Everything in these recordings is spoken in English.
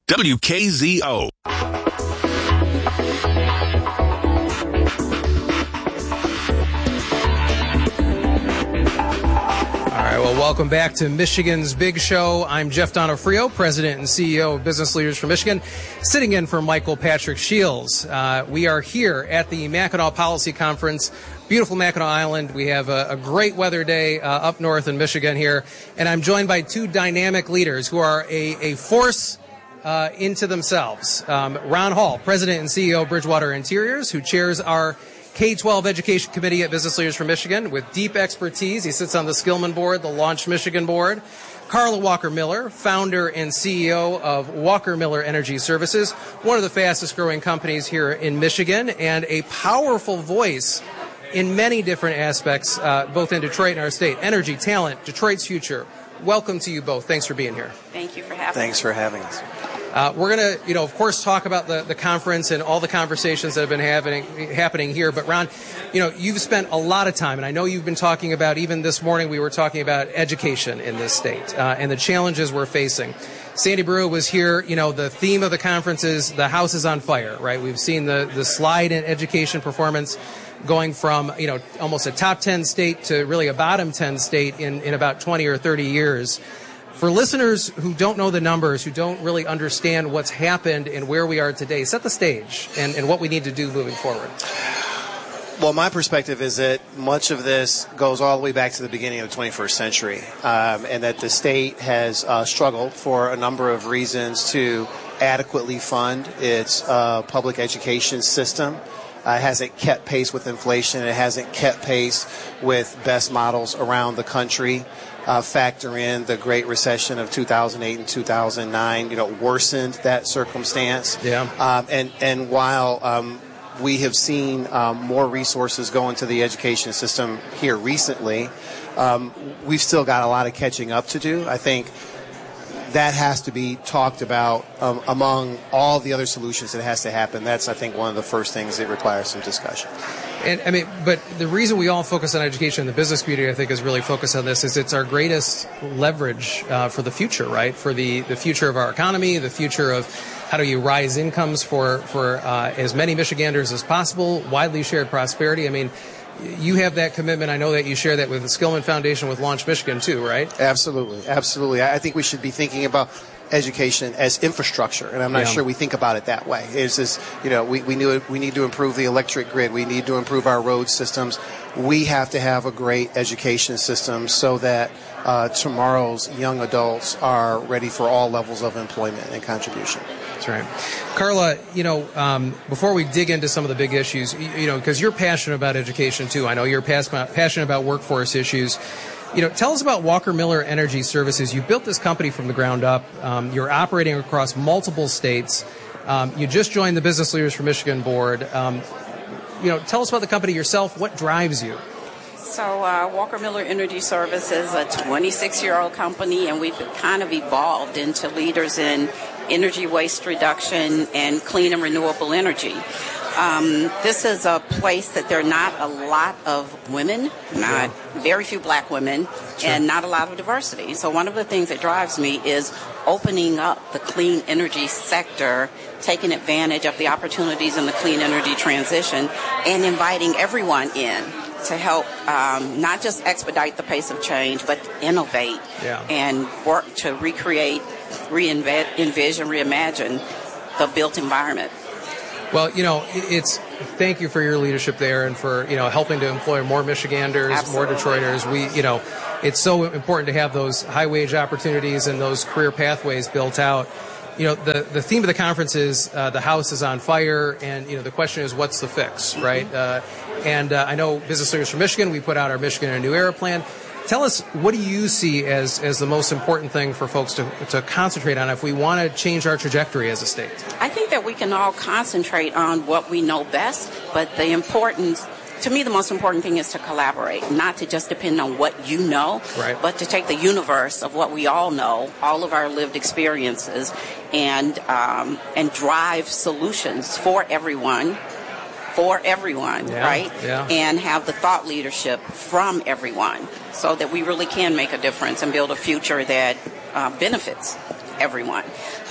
WKZO. Well, welcome back to Michigan's Big Show. I'm Jeff Donofrio, President and CEO of Business Leaders for Michigan, sitting in for Michael Patrick Shields. We are here at the Mackinac Policy Conference, beautiful Mackinac Island. We have a great weather day up north in Michigan here, and I'm joined by two dynamic leaders who are a force into themselves. Ron Hall, President and CEO of Bridgewater Interiors, who chairs our K-12 Education Committee at Business Leaders for Michigan with deep expertise. He sits on the Skillman Board, the Launch Michigan Board. Carla Walker-Miller, founder and CEO of Walker-Miller Energy Services, one of the fastest growing companies here in Michigan, and a powerful voice in many different aspects, both in Detroit and our state. Energy, talent, Detroit's future. Welcome to you both. Thanks for being here. Thank you for having us. Thanks for having us. We're going to, of course, talk about the conference and all the conversations that have been happening here. But, Ron, you've spent a lot of time, and I know you've been talking about, even this morning we were talking about education in this state and the challenges we're facing. Sandy Brew was here. The theme of the conference is the house is on fire, right? We've seen the slide in education performance going from, almost a top 10 state to really a bottom 10 state in about 20 or 30 years. For listeners who don't know the numbers, who don't really understand what's happened and where we are today, set the stage and what we need to do moving forward. Well, my perspective is that much of this goes all the way back to the beginning of the 21st century, and that the state has struggled for a number of reasons to adequately fund its public education system. It hasn't kept pace with inflation. It hasn't kept pace with best models around the country. Factor in the Great Recession of 2008 and 2009, worsened that circumstance. Yeah. And while we have seen more resources go into the education system here recently, we've still got a lot of catching up to do. I think that has to be talked about among all the other solutions that has to happen. That's, I think, one of the first things that requires some discussion. And but the reason we all focus on education, the business community, I think, is really focused on this, is it's our greatest leverage for the future, right? For the future of our economy, the future of how do you rise incomes for as many Michiganders as possible, widely shared prosperity. I mean, you have that commitment. I know that you share that with the Skillman Foundation, with Launch Michigan, too, right? Absolutely. Absolutely. I think we should be thinking about education as infrastructure, and I'm not sure we think about it that way. It's just, we need to improve the electric grid. We need to improve our road systems. We have to have a great education system so that tomorrow's young adults are ready for all levels of employment and contribution. That's right. Carla, before we dig into some of the big issues, because you're passionate about education too. I know you're passionate about workforce issues. Tell us about Walker-Miller Energy Services. You built this company from the ground up. You're operating across multiple states. You just joined the Business Leaders for Michigan board. Tell us about the company yourself. What drives you? So Walker-Miller Energy Services is a 26-year-old company, and we've kind of evolved into leaders in energy waste reduction and clean and renewable energy. This is a place that there are not a lot of women, very few black women, and not a lot of diversity. So one of the things that drives me is opening up the clean energy sector, taking advantage of the opportunities in the clean energy transition, and inviting everyone in to help not just expedite the pace of change, but innovate and work to recreate, envision, reimagine the built environment. Well, thank you for your leadership there and for, helping to employ more Michiganders, Absolutely. more Detroiters. It's so important to have those high wage opportunities and those career pathways built out. The theme of the conference is the house is on fire, and, the question is, what's the fix, right? And I know Business Leaders for Michigan, we put out our Michigan in a New Era plan. Tell us, what do you see as the most important thing for folks to concentrate on if we want to change our trajectory as a state? I think that we can all concentrate on what we know best, but to me, the most important thing is to collaborate, not to just depend on what you know, but to take the universe of what we all know, all of our lived experiences, and drive solutions for everyone, right? Yeah. And have the thought leadership from everyone so that we really can make a difference and build a future that benefits everyone.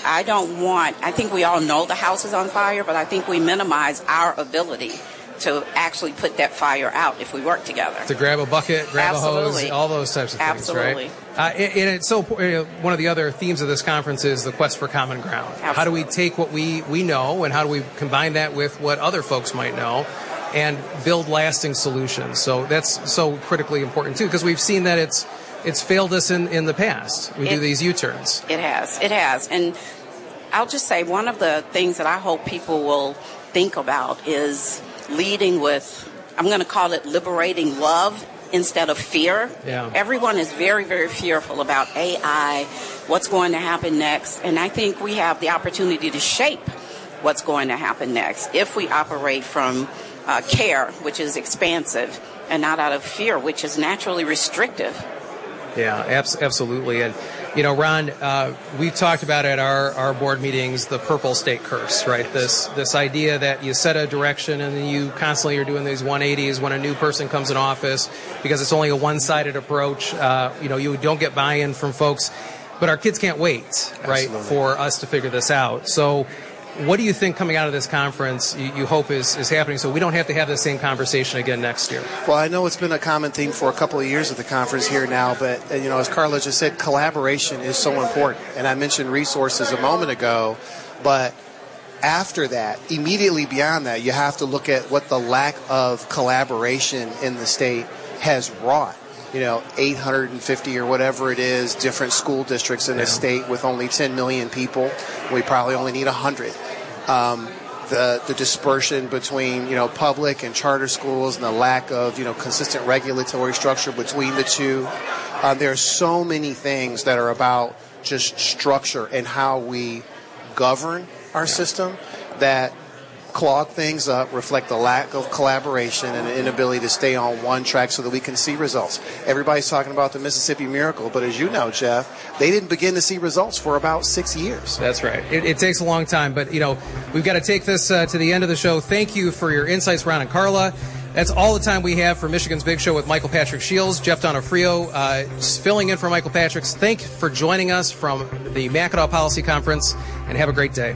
I think we all know the house is on fire, but I think we minimize our ability to actually put that fire out if we work together. To grab a bucket, grab a hose, all those types of things, Absolutely. right? And it's so one of the other themes of this conference is the quest for common ground. Absolutely. How do we take what we know and how do we combine that with what other folks might know and build lasting solutions? So that's so critically important too, because we've seen that it's failed us in the past. We do these U-turns. It has. And I'll just say one of the things that I hope people will think about is leading with, I'm going to call it liberating love instead of fear. Yeah. Everyone is very, very fearful about AI, what's going to happen next. And I think we have the opportunity to shape what's going to happen next if we operate from care, which is expansive, and not out of fear, which is naturally restrictive. Yeah, absolutely. And, Ron, we've talked about at our board meetings the purple state curse, right? This idea that you set a direction and then you constantly are doing these 180s when a new person comes in office because it's only a one-sided approach. You don't get buy-in from folks. But our kids can't wait, right, Absolutely. for us to figure this out. So what do you think coming out of this conference you hope is happening so we don't have to have the same conversation again next year? Well, I know it's been a common theme for a couple of years at the conference here now, but, as Carla just said, collaboration is so important. And I mentioned resources a moment ago, but after that, immediately beyond that, you have to look at what the lack of collaboration in the state has wrought. 850 or whatever it is, different school districts in a state with only 10 million people. We probably only need 100. The dispersion between, public and charter schools and the lack of, consistent regulatory structure between the two. There are so many things that are about just structure and how we govern our system that clog things up, reflect the lack of collaboration and an inability to stay on one track so that we can see results. Everybody's talking about the Mississippi Miracle, but as you know, Jeff, they didn't begin to see results for about 6 years. That's right. It takes a long time, but, we've got to take this to the end of the show. Thank you for your insights, Ron and Carla. That's all the time we have for Michigan's Big Show with Michael Patrick Shields. Jeff Donofrio filling in for Michael Patrick. Thank you for joining us from the Mackinac Policy Conference, and have a great day.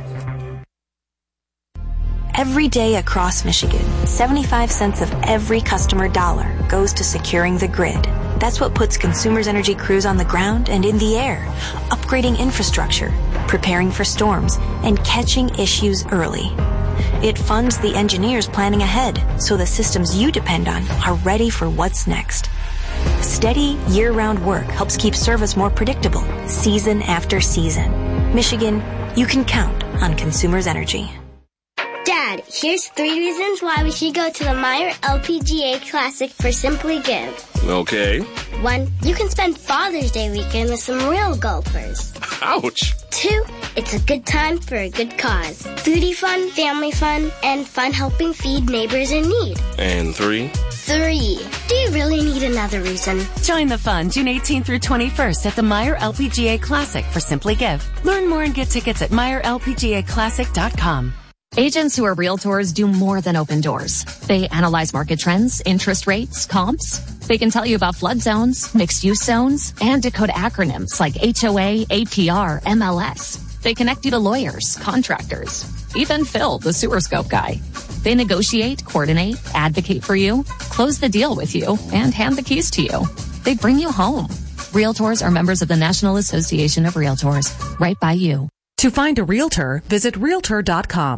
Every day across Michigan, 75 cents of every customer dollar goes to securing the grid. That's what puts Consumers Energy crews on the ground and in the air, upgrading infrastructure, preparing for storms, and catching issues early. It funds the engineers planning ahead so the systems you depend on are ready for what's next. Steady, year-round work helps keep service more predictable, season after season. Michigan, you can count on Consumers Energy. Dad, here's 3 reasons why we should go to the Meyer LPGA Classic for Simply Give. Okay. 1, you can spend Father's Day weekend with some real golfers. Ouch. 2, it's a good time for a good cause. Foodie fun, family fun, and fun helping feed neighbors in need. And 3? 3, do you really need another reason? Join the fun June 18th through 21st at the Meyer LPGA Classic for Simply Give. Learn more and get tickets at MeyerLPGAClassic.com. Agents who are realtors do more than open doors. They analyze market trends, interest rates, comps. They can tell you about flood zones, mixed-use zones, and decode acronyms like HOA, APR, MLS. They connect you to lawyers, contractors, even Phil, the sewer scope guy. They negotiate, coordinate, advocate for you, close the deal with you, and hand the keys to you. They bring you home. Realtors are members of the National Association of Realtors, right by you. To find a realtor, visit Realtor.com.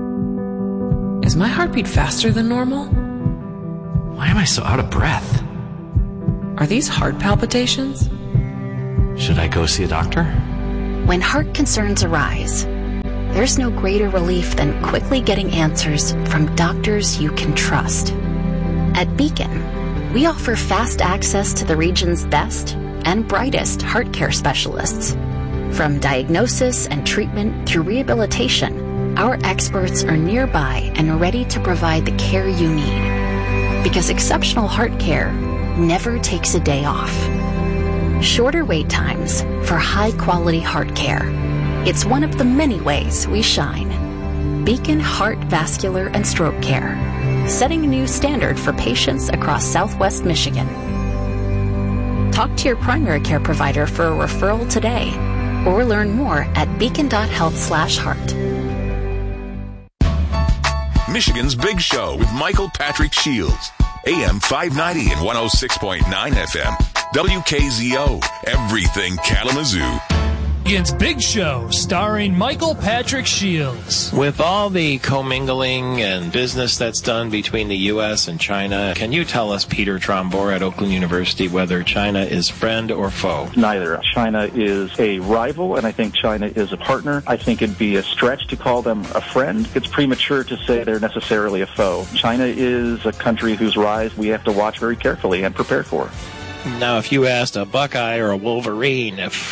Is my heartbeat faster than normal? Why am I so out of breath? Are these heart palpitations? Should I go see a doctor? When heart concerns arise, there's no greater relief than quickly getting answers from doctors you can trust. At Beacon, we offer fast access to the region's best and brightest heart care specialists. From diagnosis and treatment through rehabilitation, our experts are nearby and ready to provide the care you need. Because exceptional heart care never takes a day off. Shorter wait times for high-quality heart care. It's one of the many ways we shine. Beacon Heart, Vascular, and Stroke Care, setting a new standard for patients across Southwest Michigan. Talk to your primary care provider for a referral today, or learn more at beacon.health/heart. Michigan's Big Show with Michael Patrick Shields. AM 590 and 106.9 FM. WKZO. Everything Kalamazoo. Michigan's Big Show, starring Michael Patrick Shields. With all the commingling and business that's done between the U.S. and China, can you tell us, Peter Trombor at Oakland University, whether China is friend or foe? Neither. China is a rival, and I think China is a partner. I think it'd be a stretch to call them a friend. It's premature to say they're necessarily a foe. China is a country whose rise we have to watch very carefully and prepare for. Now, if you asked a Buckeye or a Wolverine if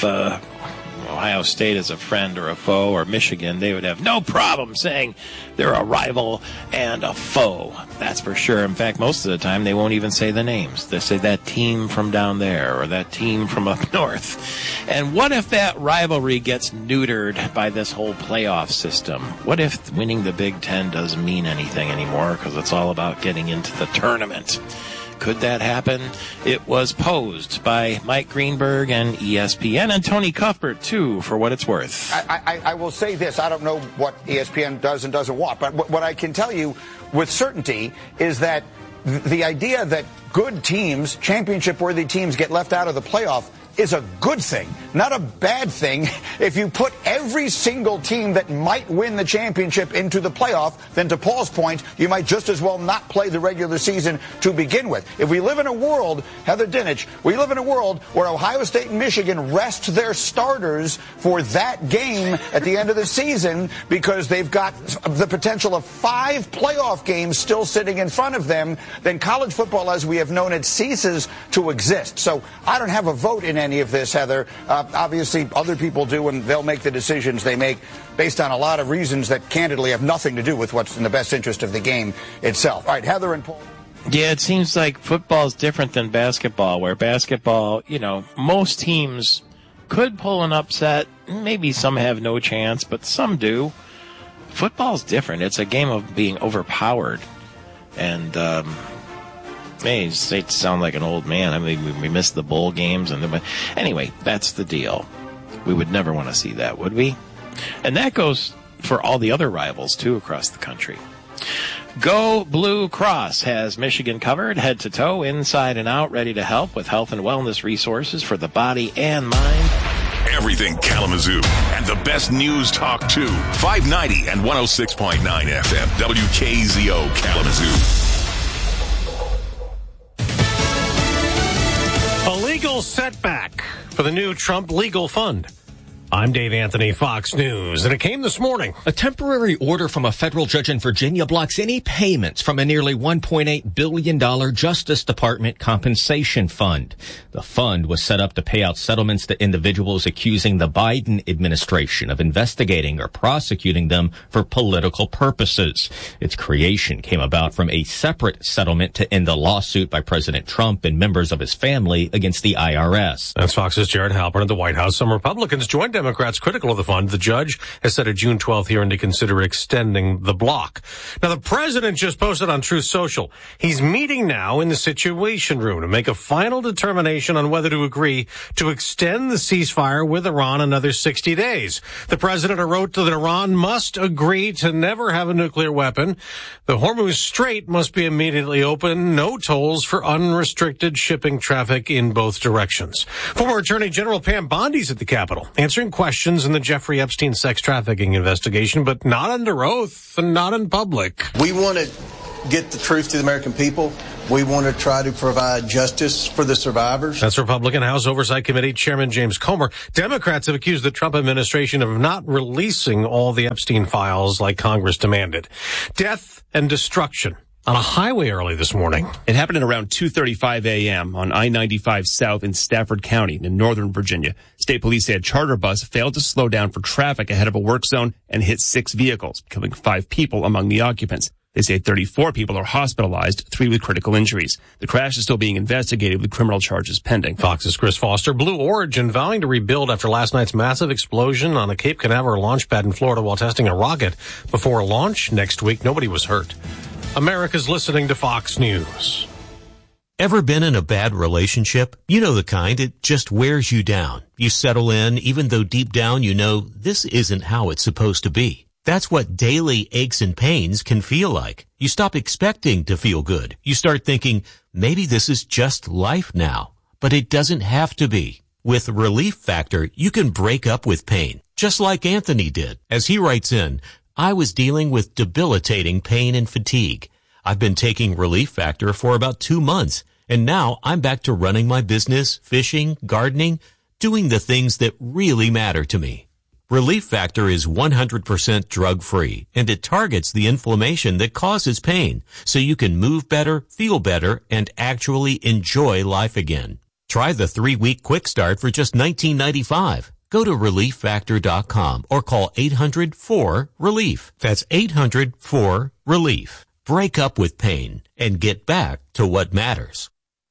Ohio State is a friend or a foe, or Michigan, they would have no problem saying they're a rival and a foe. That's for sure. In fact, most of the time, they won't even say the names. They say that team from down there or that team from up north. And what if that rivalry gets neutered by this whole playoff system? What if winning the Big Ten doesn't mean anything anymore because it's all about getting into the tournament? Could that happen? It was posed by Mike Greenberg and ESPN, and Tony Cuthbert, too, for what it's worth. I will say this. I don't know what ESPN does and doesn't want, but what I can tell you with certainty is that the idea that good teams, championship-worthy teams, get left out of the playoff is a good thing, not a bad thing. If you put every single team that might win the championship into the playoff, then to Paul's point, you might just as well not play the regular season to begin with. If we live in a world, Heather Dinich, we live in a world where Ohio State and Michigan rest their starters for that game at the end of the season because they've got the potential of 5 playoff games still sitting in front of them, then college football as we have known it ceases to exist. So I don't have a vote in any of this, Heather. Obviously, other people do, and they'll make the decisions they make based on a lot of reasons that candidly have nothing to do with what's in the best interest of the game itself. All right, Heather and Paul. Yeah, it seems like football is different than basketball, where basketball, most teams could pull an upset. Maybe some have no chance, but some do. Football's different. It's a game of being overpowered. And, I sound like an old man. I mean, we missed the bowl games. Anyway, that's the deal. We would never want to see that, would we? And that goes for all the other rivals, too, across the country. Go Blue Cross has Michigan covered, head to toe, inside and out, ready to help with health and wellness resources for the body and mind. Everything Kalamazoo and the best news talk, too. 590 and 106.9 FM, WKZO Kalamazoo. A legal setback for the new Trump legal fund. I'm Dave Anthony, Fox News, and it came this morning. A temporary order from a federal judge in Virginia blocks any payments from a nearly $1.8 billion Justice Department compensation fund. The fund was set up to pay out settlements to individuals accusing the Biden administration of investigating or prosecuting them for political purposes. Its creation came about from a separate settlement to end a lawsuit by President Trump and members of his family against the IRS. That's Fox's Jared Halpern at the White House. Some Republicans joined Democrats critical of the fund. The judge has set a June 12th hearing to consider extending the block. Now, the president just posted on Truth Social. He's meeting now in the Situation Room to make a final determination on whether to agree to extend the ceasefire with Iran another 60 days. The president wrote that Iran must agree to never have a nuclear weapon. The Hormuz Strait must be immediately open. No tolls for unrestricted shipping traffic in both directions. Former Attorney General Pam Bondi's at the Capitol, answering questions in the Jeffrey Epstein sex trafficking investigation, but not under oath and not in public. We want to get the truth to the American people. We want to try to provide justice for the survivors. That's Republican House Oversight Committee Chairman James Comer. Democrats have accused the Trump administration of not releasing all the Epstein files like Congress demanded. Death and destruction on a highway early this morning. It happened at around 2:35 a.m. on I-95 South in Stafford County in northern Virginia. State police say a charter bus failed to slow down for traffic ahead of a work zone and hit 6 vehicles, killing 5 people among the occupants. They say 34 people are hospitalized, 3 with critical injuries. The crash is still being investigated with criminal charges pending. Fox's Chris Foster. Blue Origin vowing to rebuild after last night's massive explosion on a Cape Canaveral launch pad in Florida while testing a rocket. Before launch next week, nobody was hurt. America's listening to Fox News. Ever been in a bad relationship? You know the kind, it just wears you down. You settle in, even though deep down you know this isn't how it's supposed to be. That's what daily aches and pains can feel like. You stop expecting to feel good. You start thinking, maybe this is just life now. But it doesn't have to be. With Relief Factor, you can break up with pain, just like Anthony did. As he writes in, I was dealing with debilitating pain and fatigue. I've been taking Relief Factor for about 2 months, and now I'm back to running my business, fishing, gardening, doing the things that really matter to me. Relief Factor is 100% drug-free, and it targets the inflammation that causes pain, so you can move better, feel better, and actually enjoy life again. Try the 3-week quick start for just $19.95. Go to ReliefFactor.com or call 800-4-RELIEF. That's 800-4-RELIEF. Break up with pain and get back to what matters.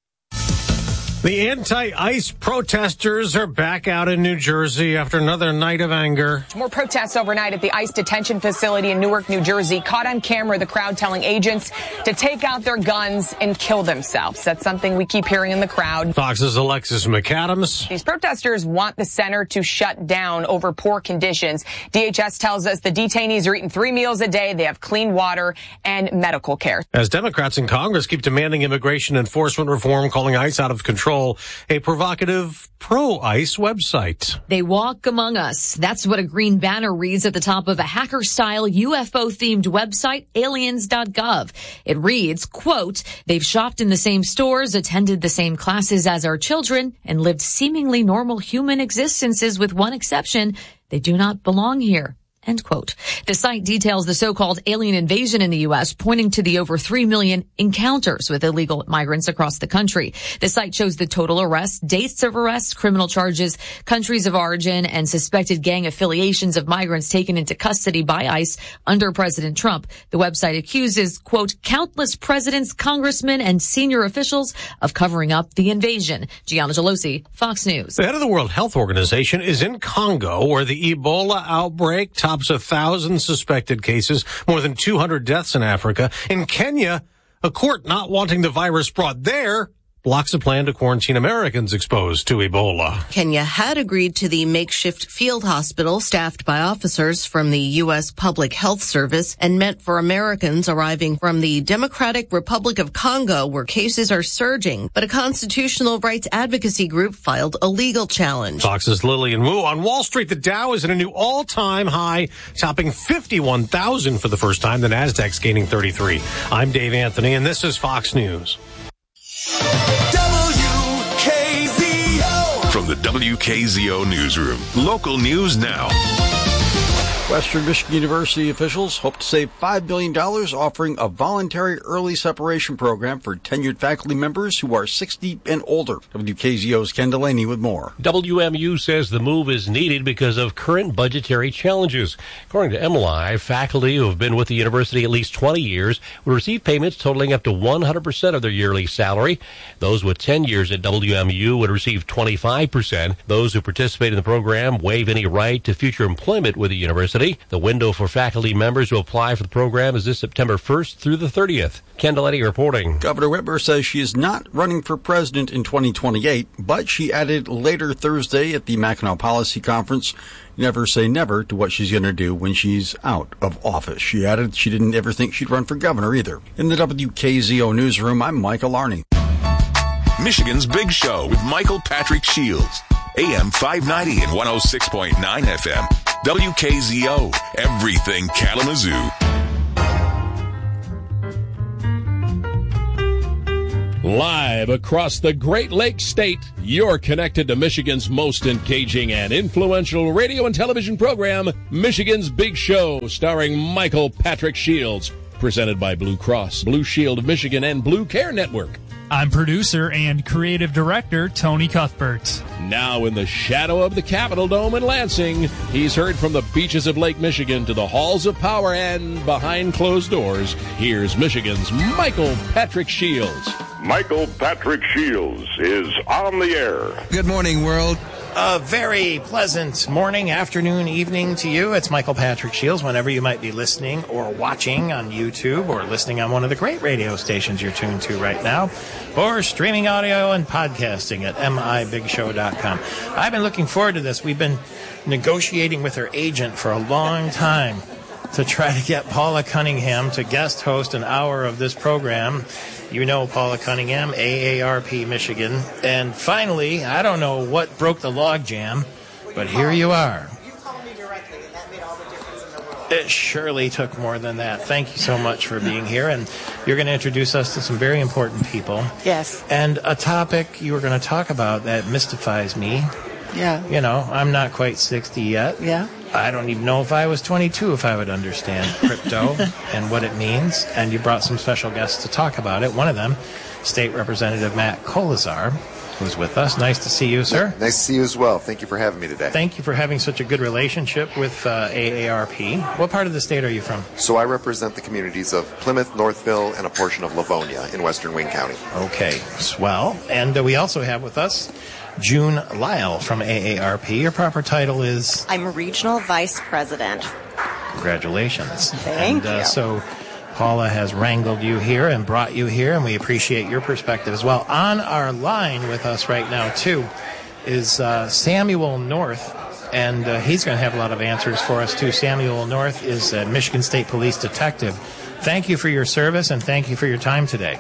The anti-ICE protesters are back out in New Jersey after another night of anger. More protests overnight at the ICE detention facility in Newark, New Jersey. Caught on camera, the crowd telling agents to take out their guns and kill themselves. That's something we keep hearing in the crowd. Fox's Alexis McAdams. These protesters want the center to shut down over poor conditions. DHS tells us the detainees are eating 3 meals a day. They have clean water and medical care. As Democrats in Congress keep demanding immigration enforcement reform, calling ICE out of control, a provocative pro-ICE website. They walk among us. That's what a green banner reads at the top of a hacker-style UFO-themed website, aliens.gov. It reads, quote, they've shopped in the same stores, attended the same classes as our children, and lived seemingly normal human existences with one exception. They do not belong here. End quote. The site details the so-called alien invasion in the U.S., pointing to the over 3 million encounters with illegal migrants across the country. The site shows the total arrests, dates of arrests, criminal charges, countries of origin, and suspected gang affiliations of migrants taken into custody by ICE under President Trump. The website accuses, quote, countless presidents, congressmen, and senior officials of covering up the invasion. Gianna Gelosi, Fox News. The head of the World Health Organization is in Congo, where the Ebola outbreak tops 1,000 suspected cases, more than 200 deaths in Africa. In Kenya, a court not wanting the virus brought there blocks a plan to quarantine Americans exposed to Ebola. Kenya had agreed to the makeshift field hospital staffed by officers from the U.S. Public Health Service and meant for Americans arriving from the Democratic Republic of Congo, where cases are surging. But a constitutional rights advocacy group filed a legal challenge. Fox's Lillian Wu. On Wall Street, the Dow is at a new all-time high, topping 51,000 for the first time. The Nasdaq's gaining 33. I'm Dave Anthony, and this is Fox News. WKZO. From the WKZO Newsroom, local news now. Western Michigan University officials hope to save $5 billion offering a voluntary early separation program for tenured faculty members who are 60 and older. WKZO's Ken Delaney with more. WMU says the move is needed because of current budgetary challenges. According to MLI, faculty who have been with the university at least 20 years would receive payments totaling up to 100% of their yearly salary. Those with 10 years at WMU would receive 25%. Those who participate in the program waive any right to future employment with the university. The window for faculty members to apply for the program is this September 1st through the 30th. Ken Delaney reporting. Governor Whitmer says she is not running for president in 2028, but she added later Thursday at the Mackinac Policy Conference, never say never to what she's going to do when she's out of office. She added she didn't ever think she'd run for governor either. In the WKZO newsroom, I'm Michael Arney. Michigan's Big Show with Michael Patrick Shields. AM 590 and 106.9 FM. WKZO. Everything Kalamazoo. Live across the Great Lakes State, you're connected to Michigan's most engaging and influential radio and television program, Michigan's Big Show, starring Michael Patrick Shields. Presented by Blue Cross, Blue Shield of Michigan, and Blue Care Network. I'm producer and creative director Tony Cuthbert. Now in the shadow of the Capitol Dome in Lansing, he's heard from the beaches of Lake Michigan to the halls of power and behind closed doors. Here's Michigan's Michael Patrick Shields. Michael Patrick Shields is on the air. Good morning, world. A very pleasant morning, afternoon, evening to you. It's Michael Patrick Shields. Whenever you might be listening or watching on YouTube or listening on one of the great radio stations you're tuned to right now, or streaming audio and podcasting at mibigshow.com. I've been looking forward to this. We've been negotiating with her agent for a long time to try to get Paula Cunningham to guest host an hour of this program. You know Paula Cunningham, AARP Michigan. And finally, I don't know what broke the logjam, but here you are. You called me directly, and that made all the difference in the world. It surely took more than that. Thank you so much for being here. And you're going to introduce us to some very important people. Yes. And a topic you were going to talk about that mystifies me. Yeah. You know, I'm not quite 60 yet. Yeah. I don't even know if I was 22 if I would understand crypto and what it means. And you brought some special guests to talk about it. One of them, State Representative Matt Kolesar, who's with us. Nice to see you, sir. Nice to see you as well. Thank you for having me today. Thank you for having such a good relationship with AARP. What part of the state are you from? So I represent the communities of Plymouth, Northville, and a portion of Livonia in western Wayne County. Okay, swell. And we also have with us June Lyle from AARP. Your proper title is? I'm Regional Vice President. Congratulations. Thank you. So Paula has wrangled you here and brought you here, and we appreciate your perspective as well. On our line with us right now, too, is Samuel North, and he's going to have a lot of answers for us, too. Samuel North is a Michigan State Police detective. Thank you for your service, and thank you for your time today.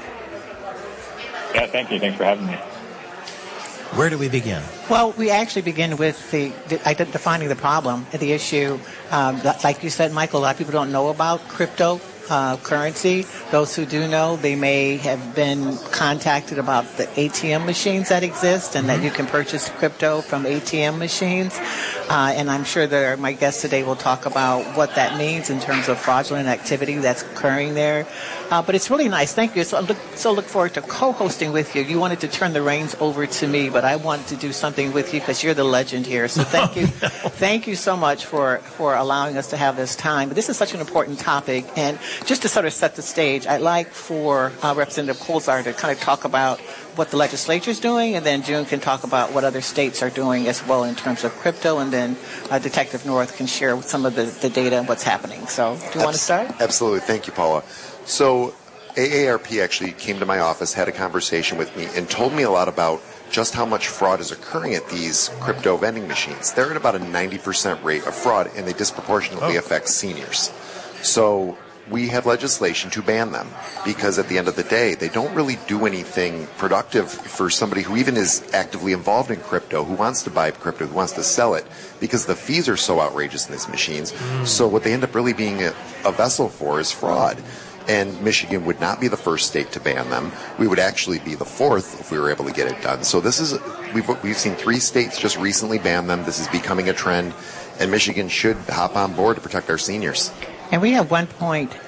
Yeah, thank you. Thanks for having me. Where do we begin? Well, we actually begin with defining the problem, the issue. Like you said, Michael, a lot of people don't know about cryptocurrency. Those who do know, they may have been contacted about the ATM machines that exist and that you can purchase crypto from ATM machines. And I'm sure that my guest today will talk about what that means in terms of fraudulent activity that's occurring there. But it's really nice. Thank you. So I look forward to co-hosting with you. You wanted to turn the reins over to me, but I wanted to do something with you because you're the legend here. So thank you. Thank you so much for allowing us to have this time. But this is such an important topic. And just to sort of set the stage, I'd like for Representative Kolesar to kind of talk about what the legislature is doing, and then June can talk about what other states are doing as well in terms of crypto, and then Detective North can share some of the data and what's happening. So do you want to start? Absolutely. Thank you, Paula. So AARP actually came to my office, had a conversation with me, and told me a lot about just how much fraud is occurring at these crypto vending machines. They're at about a 90% rate of fraud, and they disproportionately affect seniors. So we have legislation to ban them because at the end of the day, they don't really do anything productive for somebody who even is actively involved in crypto, who wants to buy crypto, who wants to sell it, because the fees are so outrageous in these machines. So what they end up really being a vessel for is fraud. And Michigan would not be the first state to ban them. We would actually be the fourth if we were able to get it done. So this is we've seen 3 states just recently ban them. This is becoming a trend, and Michigan should hop on board to protect our seniors. And we have almost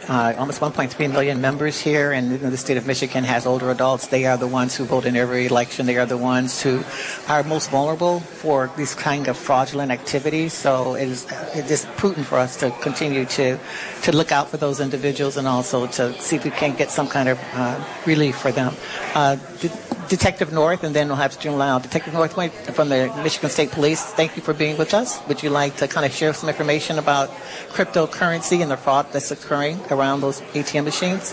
1.3 million members here, and the state of Michigan has older adults. They are the ones who vote in every election. They are the ones who are most vulnerable for these kind of fraudulent activities. So it is prudent for us to continue to look out for those individuals and also to see if we can get some kind of relief for them. Detective North, and then we'll have June Lyle. Detective North from the Michigan State Police, thank you for being with us. Would you like to kind of share some information about cryptocurrency and the fraud that's occurring around those ATM machines?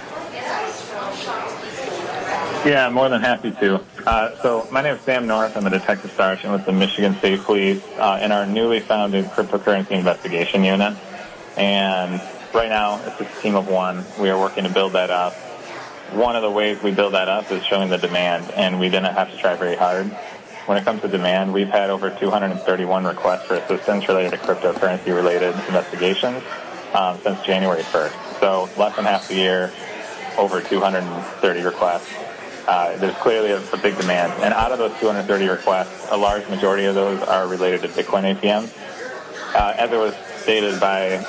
Yeah, more than happy to. So my name is Sam North. I'm a detective sergeant with the Michigan State Police in our newly founded cryptocurrency investigation unit. And right now, it's a team of 1. We are working to build that up. One of the ways we build that up is showing the demand, and we didn't have to try very hard. When it comes to demand, we've had over 231 requests for assistance related to cryptocurrency-related investigations since January 1st. So less than half the year, over 230 requests. There's clearly a big demand. And out of those 230 requests, a large majority of those are related to Bitcoin ATMs. As it was stated by